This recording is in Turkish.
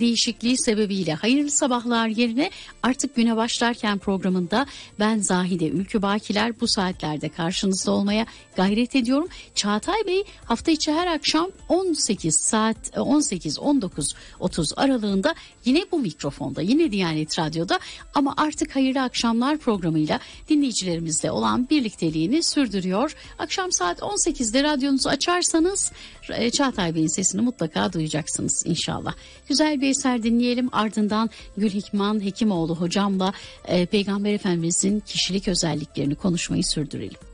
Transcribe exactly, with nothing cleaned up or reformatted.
değişikliği sebebiyle hayırlı sabahlar yerine artık güne başlarken programında ben Zahide Ülkü Bakiler bu saatlerde karşınızda olmaya gayret ediyorum. Çağatay Bey hafta içi her akşam on sekiz saat on sekiz on dokuz otuz aralığında yine bu mikrofonda, yine Diyanet Radyo'da, ama artık hayırlı akşamlar programıyla dinleyicilerimizle olan birlikteliğini sürdürüyor. Akşam saat on sekizde radyonuzu açarsanız Çağatay Bey'in sesini mutlaka duyacaksınız inşallah. Güzel bir eser dinleyelim, ardından Gülhikman Hekimoğlu hocamla e, Peygamber Efendimizin kişilik özelliklerini konuşmayı sürdürelim.